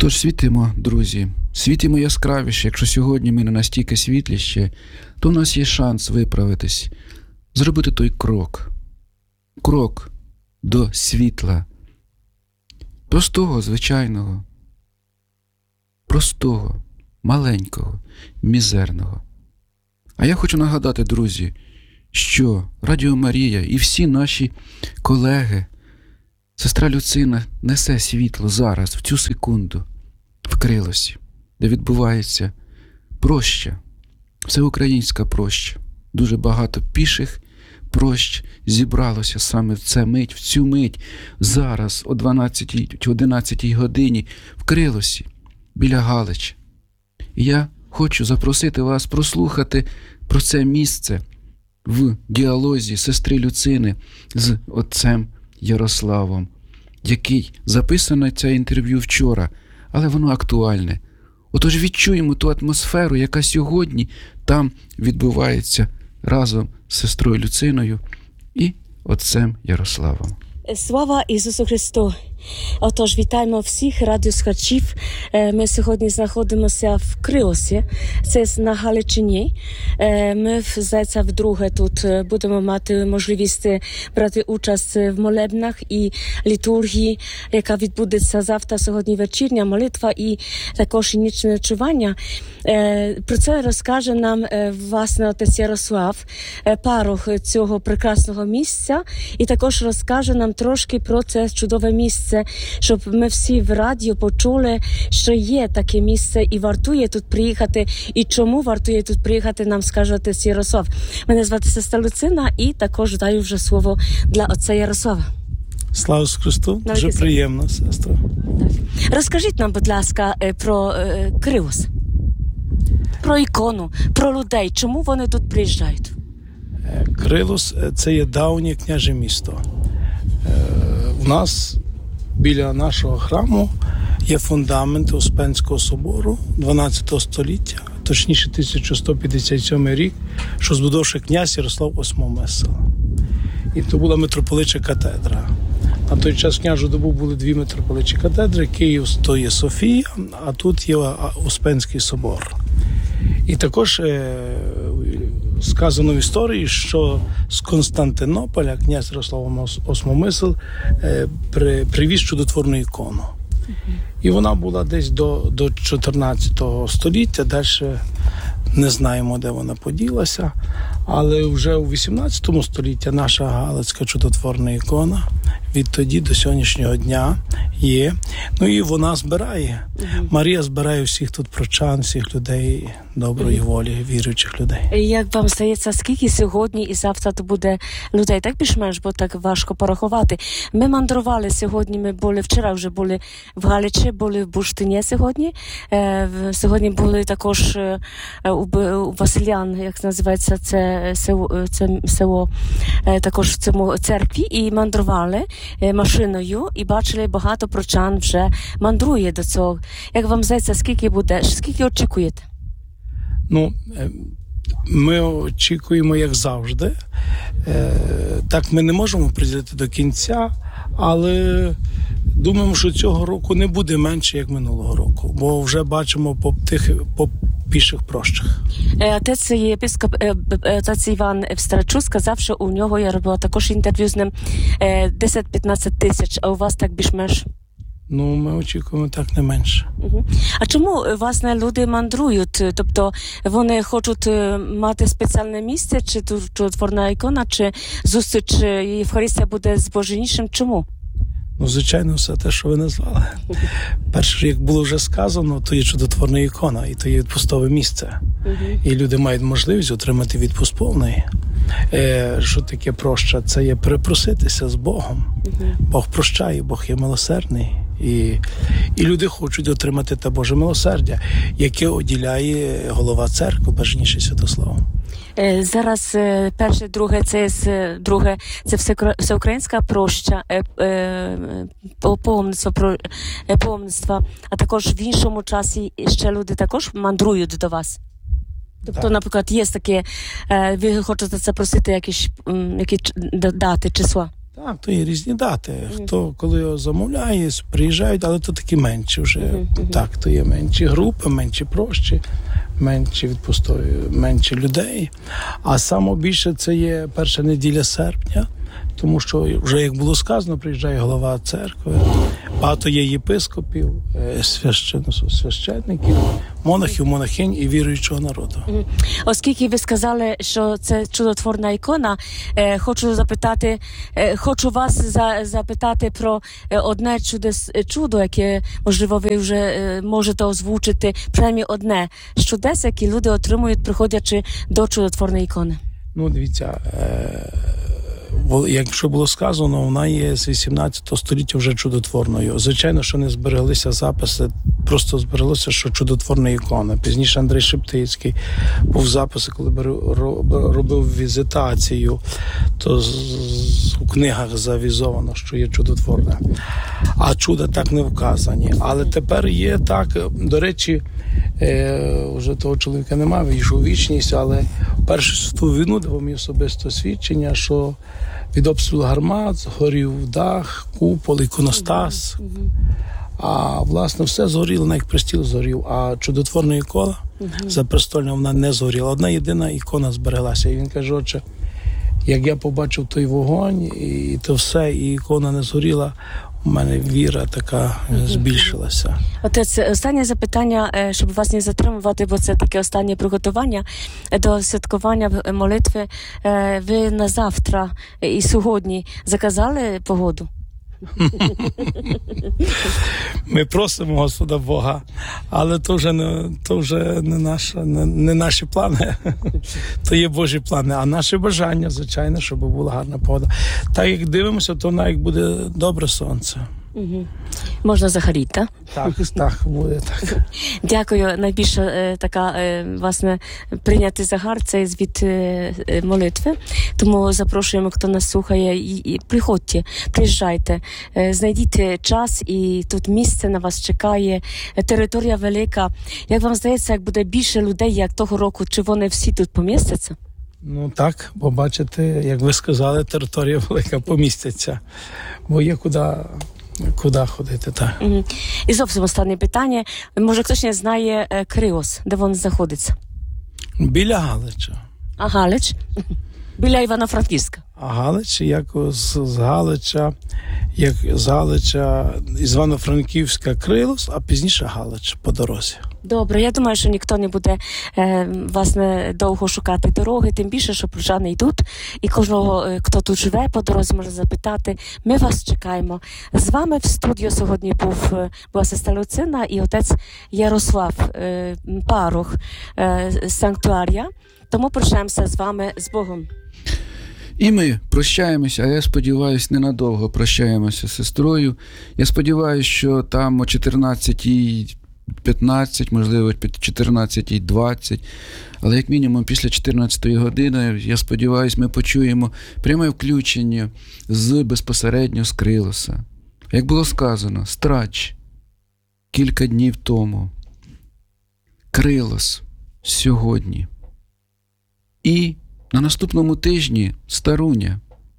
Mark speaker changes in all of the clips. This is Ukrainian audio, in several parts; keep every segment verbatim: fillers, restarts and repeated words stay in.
Speaker 1: Отож, світимо, друзі, світимо яскравіше. Якщо сьогодні ми не настільки світлі ще, то у нас є шанс виправитись, зробити той крок. Крок до світла. Простого, звичайного. Простого, маленького, мізерного. А я хочу нагадати, друзі, що Радіо Марія і всі наші колеги, сестра Люцина несе світло зараз, в цю секунду, в Крилосі, де відбувається проща, всеукраїнська проща. Дуже багато піших прощ зібралося саме в цю мить, в цю мить, зараз о дванадцятій чи одинадцятій годині в Крилосі, біля Галича. І я хочу запросити вас прослухати про це місце в діалозі сестри Люцини з отцем Ярославом, який записано це інтерв'ю вчора, але воно актуальне. Отож відчуємо ту атмосферу, яка сьогодні там відбувається разом з сестрою Люциною і отцем Ярославом.
Speaker 2: Слава Ісусу Христу! Отож, вітаємо всіх радіослухачів. Ми сьогодні знаходимося в Крилосі, це на Галичині. Ми, здається, вдруге тут будемо мати можливість брати участь в молебнах і літургії, яка відбудеться завтра, сьогодні вечірня молитва і також і нічне ночування. Про це розкаже нам, власне, отець Ярослав, парох цього прекрасного місця, і також розкаже нам трошки про це чудове місце, щоб ми всі в радіо почули, що є таке місце і вартує тут приїхати, і чому вартує тут приїхати, нам скаже отець Ярослав. Мене звати сестра Люцина і також даю вже слово для отця Ярослава.
Speaker 3: Слава Ісусу Христу, дуже приємно, сестра.
Speaker 2: Розкажіть нам, будь ласка, про е, Крилос, про ікону, про людей, чому вони тут приїжджають?
Speaker 3: Крилос – це є давнє княже місто. У нас біля нашого храму є фундамент Успенського собору дванадцятого століття, точніше тисяча сто п'ятдесят сьомий рік, що збудовши князь Ярослав Осмомисл. І то була митрополича катедра. На той час в княжу добу були дві митрополичі катедри. Київ – то є Софія, а тут є Успенський собор. І також е, сказано в історії, що з Константинополя князь Ярослав Осмомисл е, при, привіз чудотворну ікону. І вона була десь до, до чотирнадцятого століття, далі не знаємо, де вона поділася, але вже у вісімнадцятому столітті наша галицька чудотворна ікона відтоді до сьогоднішнього дня є. Ну і вона збирає. Угу. Марія збирає всіх тут прочан, всіх людей доброї волі, віруючих людей.
Speaker 2: Як вам здається, скільки сьогодні і завтра то буде людей? Так більш-менш, бо так важко порахувати. Ми мандрували сьогодні, ми були, вчора вже були в Галичі, були в Бурштині сьогодні. Е, сьогодні були також е, у, у Василян, як називається це село, це село е, також в цьому церкві, і мандрували машиною і бачили, багато прочан вже мандрує до цього. Як вам здається, скільки буде, скільки очікуєте?
Speaker 3: Ну, ми очікуємо, як завжди. Так ми не можемо приділити до кінця, але думаємо, що цього року не буде менше, як минулого року, бо вже бачимо по тих, по піших прощах.
Speaker 2: Отець єпископ, отець Іван Встрачу сказав, що у нього, я робила також інтерв'ю з ним, десять-п'ятнадцять тисяч, а у вас так більш-менш?
Speaker 3: Ну, ми очікуємо так не менше.
Speaker 2: Угу. А чому, власне, люди мандрують? Тобто вони хочуть мати спеціальне місце, чи чудотворна ікона, чи зустріч Євхаристія буде збоженішим? Чому?
Speaker 3: Ну, звичайно, все те, що ви назвали. Перше, як було вже сказано, то є чудотворна ікона, і то є відпустове місце. Uh-huh. І люди мають можливість отримати відпуст повний. Е, що таке проща? Це є перепроситися з Богом. Uh-huh. Бог прощає, Бог є милосердний. І, і люди хочуть отримати те Боже милосердя, яке оділяє голова церкви, Блаженніший Святослав.
Speaker 2: Зараз перше, друге, це друге, це всеукраїнська проща, паломництво, паломництва, а також в іншому часі ще люди також мандрують до вас. Тобто, так. Наприклад, є таке, ви хочете запросити якісь, які дати, числа?
Speaker 3: Так, то є різні дати. Хто коли його замовляє, приїжджають, але то такі менші вже.
Speaker 2: Мгм.
Speaker 3: Так, то є менші групи, менші прощі, менші відпустої, менші людей. А саме більше це є перша неділя серпня, тому що вже, як було сказано, приїжджає голова церкви, багато є єпископів, е, священ... священників, монахів, монахинь і віруючого народу.
Speaker 2: Оскільки ви сказали, що це чудотворна ікона, е, хочу запитати, е, хочу вас за, запитати про е, одне чудес, чудо, яке, можливо, ви вже е, можете озвучити, принаймні одне з чудес, які люди отримують, приходячи до чудотворної ікони.
Speaker 3: Ну, дивіться, е... Бо, якщо було сказано, вона є з вісімнадцятого століття вже чудотворною. Звичайно, що не збереглися записи, просто збереглося, що чудотворна ікона. Пізніше Андрій Шептицький був записи, коли робив візитацію, то у книгах завізовано, що є чудотворна. А чуда так не вказані. Але тепер є так, до речі, е, вже того чоловіка немає, вийшов у вічність, але першу світову війну дав мені особисто свідчення, що від обстрілу гармат згорів дах, купол, іконостас. А, власне, все згоріло, навіть престіл згорів, а чудотворна ікона за престольна вона не згоріла. Одна єдина ікона збереглася. І він каже, отче, як я побачив той вогонь, і то все, і ікона не згоріла, у мене віра така збільшилася.
Speaker 2: Отець, останнє запитання, щоб вас не затримувати, бо це таке останнє приготування до святкування молитви. Ви на завтра і сьогодні заказали погоду?
Speaker 3: Ми просимо Господа Бога, але то вже не, то вже не, наша, не, не наші плани, то є Божі плани, а наше бажання, звичайно, щоб була гарна погода. Так як дивимося, то навіть буде добре сонце.
Speaker 2: Угу. Можна загоріти, так?
Speaker 3: Так, так, буде так.
Speaker 2: Дякую. Найбільше е, така, е, власне, прийняти загар – це від е, молитви. Тому запрошуємо, хто нас слухає, і, і приходьте, приїжджайте, е, знайдіть час, і тут місце на вас чекає, територія велика. Як вам здається, як буде більше людей, як того року, чи вони всі тут помістяться?
Speaker 3: Ну так, бо бачите, як ви сказали, територія велика, поміститься, бо є куди... Куди ходити, так.
Speaker 2: Угу. І зовсім останнє питання. Може, хтось не знає е, Криос, де він знаходиться?
Speaker 3: Біля Галича.
Speaker 2: А Галич? Біля Івано-Франківська.
Speaker 3: А Галич, як з, з Галича, як з Галича, із Івано-Франківська Крилос, а пізніше Галич по дорозі.
Speaker 2: Добре, я думаю, що ніхто не буде е, власне довго шукати дороги, тим більше, що пружани йдуть, і кожного, е, хто тут живе по дорозі, може запитати. Ми вас чекаємо. З вами в студію сьогодні був е, була сестра Люцина і отець Ярослав, е, парох е, санктуарія. Тому прощаємося з вами з Богом.
Speaker 1: І ми прощаємося, а я сподіваюся, ненадовго прощаємося з сестрою. Я сподіваюся, що там о чотирнадцятій п'ятнадцять, можливо, чотирнадцятій двадцять, але як мінімум після чотирнадцятої години, я сподіваюся, ми почуємо пряме включення з безпосередньо з Крилоса. Як було сказано, Страч кілька днів тому, Крилос сьогодні. І на наступному тижні Старуня.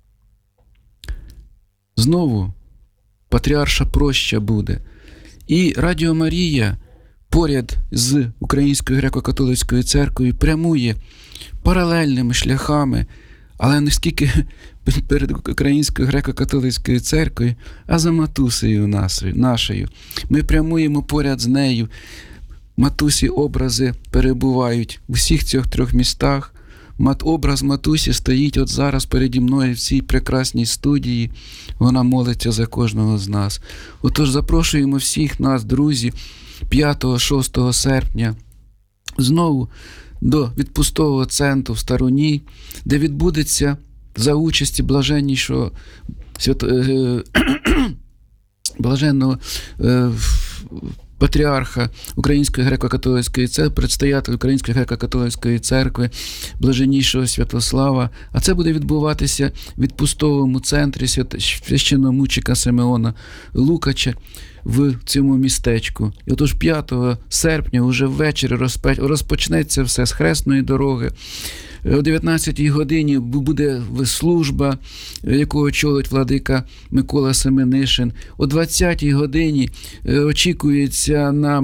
Speaker 1: Знову Патріарша Проща буде. І Радіо Марія поряд з Українською греко-католицькою церквою прямує паралельними шляхами, але не стільки перед Українською греко-католицькою церквою, а за матусею нашою. Ми прямуємо поряд з нею. Матусі образи перебувають у всіх цих трьох містах. Мат, образ матусі стоїть от зараз переді мною в цій прекрасній студії. Вона молиться за кожного з нас. Отож, запрошуємо всіх нас, друзі, п'ятого-шостого серпня знову до відпустового центру в Старуні, де відбудеться за участі блаженнішого свято, е, блаженного е, патріарха Української греко-католицької церкви, предстоятель Української греко-католицької церкви, блаженнішого Святослава. А це буде відбуватися в відпустовому центрі священномученика Симеона Лукача. в цьому містечку. І отож п'ятого серпня уже ввечері розпочнеться все з Хресної дороги. О дев'ятнадцятій годині буде служба, яку очолить владика Микола Семенишин. О двадцятій годині очікується на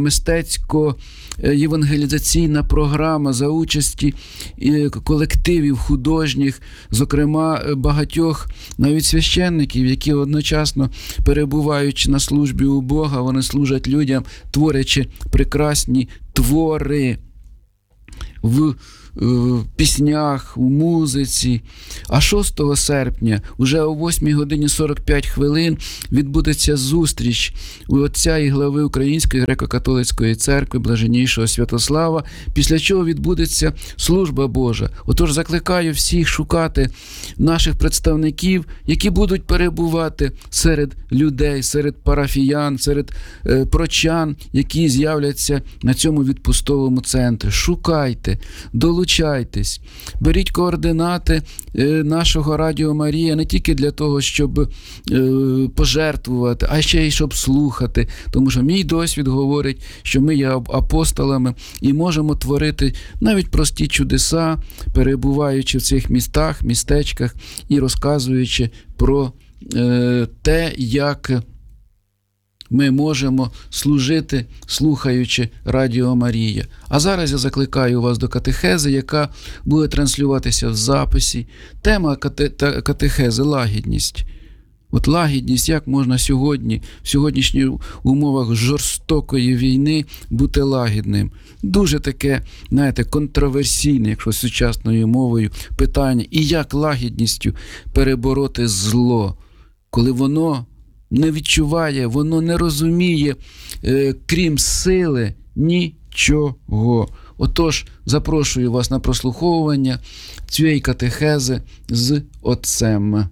Speaker 1: мистецько-євангелізаційна програма за участі колективів художніх, зокрема багатьох навіть священників, які одночасно, перебуваючи на службі у Бога, вони служать людям, творячи прекрасні твори в в піснях, у музиці. А шостого серпня уже о восьмій годині сорок п'ять хвилин відбудеться зустріч у отця і глави Української греко-католицької церкви Блаженнішого Святослава, після чого відбудеться служба Божа. Отож закликаю всіх шукати наших представників, які будуть перебувати серед людей, серед парафіян, серед е, прочан, які з'являться на цьому відпустовому центрі. Шукайте, долучайтесь, беріть координати нашого Радіо Марія не тільки для того, щоб пожертвувати, а ще й щоб слухати. Тому що мій досвід говорить, що ми є апостолами і можемо творити навіть прості чудеса, перебуваючи в цих містах, містечках і розказуючи про те, як ми можемо служити, слухаючи Радіо Марія. А зараз я закликаю вас до катехези, яка буде транслюватися в записі. Тема катехези – лагідність. От лагідність, як можна сьогодні, в сьогоднішніх умовах жорстокої війни бути лагідним. Дуже таке, знаєте, контроверсійне, якщо сучасною мовою, питання. І як лагідністю перебороти зло, коли воно не відчуває, воно не розуміє, е, крім сили, нічого. Отож, запрошую вас на прослуховування цієї катехези з отцем.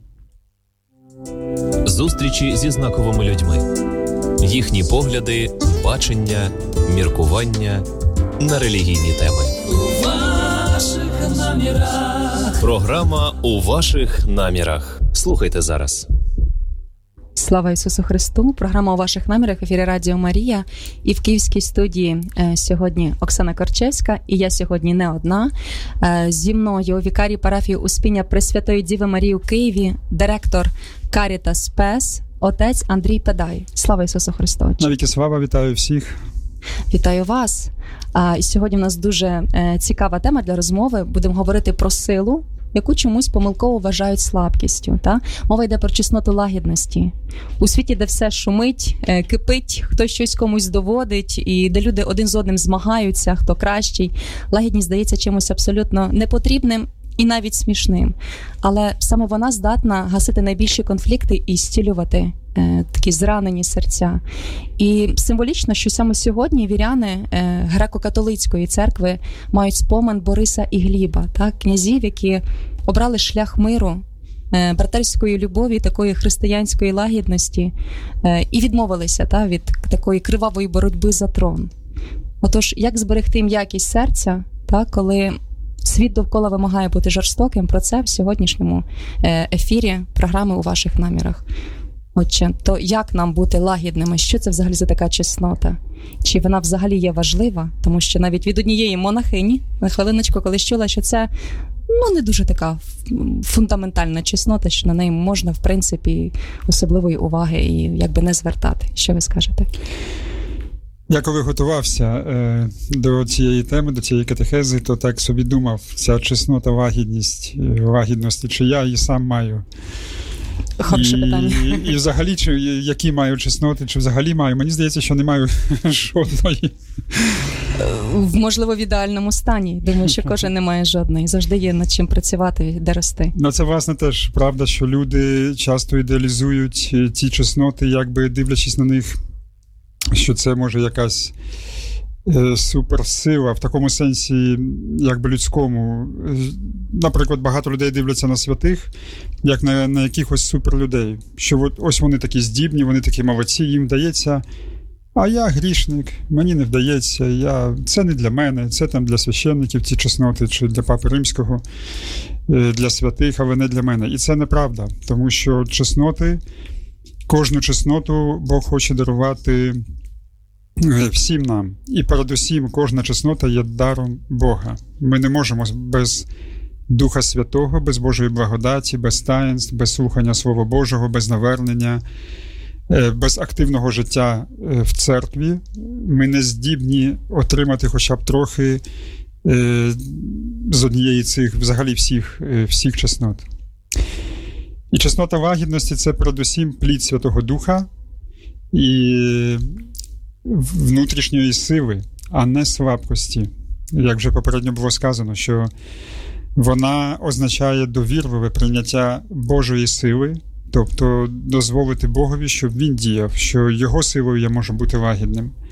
Speaker 4: Зустрічі зі знаковими людьми. Їхні погляди, бачення, міркування на релігійні теми. У ваших намірах. Програма «У ваших намірах». Слухайте зараз.
Speaker 5: Слава Ісусу Христу! Програма «У ваших намірах» в ефірі Радіо Марія. І в київській студії е, сьогодні Оксана Корчевська, і я сьогодні не одна. Е, зі мною вікарій парафії Успіння Пресвятої Діви Марії у Києві, директор Карітас Пес, отець Андрій Педай. Слава Ісусу Христу!
Speaker 6: Навіки слава, вітаю всіх!
Speaker 5: Вітаю вас! А, і сьогодні в нас дуже е, цікава тема для розмови. Будемо говорити про силу, яку чомусь помилково вважають слабкістю. Та? Мова йде про чесноту лагідності. У світі, де все шумить, кипить, хтось щось комусь доводить, і де люди один з одним змагаються, хто кращий, лагідність здається чимось абсолютно непотрібним і навіть смішним. Але саме вона здатна гасити найбільші конфлікти і зцілювати е, такі зранені серця. І символічно, що саме сьогодні віряни е, греко-католицької церкви мають спомин Бориса і Гліба, так, князів, які обрали шлях миру, е, братерської любові, такої християнської лагідності е, і відмовилися та, від такої кривавої боротьби за трон. Отож, як зберегти м'якість серця, та, коли світ довкола вимагає бути жорстоким, про це в сьогоднішньому ефірі програми «У ваших намірах». Отже, то як нам бути лагідними? Що це взагалі за така чеснота? Чи вона взагалі є важлива? Тому що навіть від однієї монахині, на хвилиночку, коли чула, що це ну, не дуже така фундаментальна чеснота, що на неї можна, в принципі, особливої уваги і якби не звертати. Що ви скажете?
Speaker 6: Я коли готувався е, до цієї теми, до цієї катехези, то так собі думав, ця чеснота, лагідність, лагідності, чи я її сам маю.
Speaker 5: Хороше
Speaker 6: і,
Speaker 5: питання.
Speaker 6: І, і взагалі, чи, які маю чесноти, чи взагалі маю. Мені здається, що не маю жодної.
Speaker 5: Можливо, в ідеальному стані. Думаю, що кожен не має жодної. Завжди є над чим працювати, де рости.
Speaker 6: Ну, це, власне, теж правда, що люди часто ідеалізують ці чесноти, якби дивлячись на них, що це може якась е, суперсила в такому сенсі, якби людському. Наприклад, багато людей дивляться на святих, як на, на якихось суперлюдей. Що от, ось вони такі здібні, вони такі молодці, їм вдається, а я грішник, мені не вдається, я, це не для мене, це там для священників ці чесноти, чи для Папи Римського, е, для святих, але не для мене. І це неправда, тому що чесноти кожну чесноту Бог хоче дарувати всім нам. І передусім кожна чеснота є даром Бога. Ми не можемо без Духа Святого, без Божої благодаті, без таїнств, без слухання Слова Божого, без навернення, без активного життя в церкві. Ми не здібні отримати хоча б трохи з однієї цих, взагалі всіх, всіх чеснот. І чеснота лагідності – це передусім плід Святого Духа і внутрішньої сили, а не слабкості. Як вже попередньо було сказано, що вона означає довірливе прийняття Божої сили, тобто дозволити Богові, щоб Він діяв, що Його силою я можу бути лагідним.